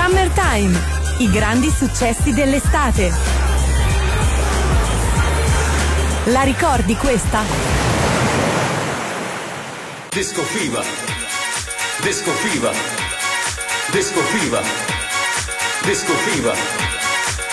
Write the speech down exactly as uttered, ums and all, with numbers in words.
Summertime, i grandi successi dell'estate. La ricordi questa? Disco Fever, Disco Fever, Disco Fever, Disco Fever.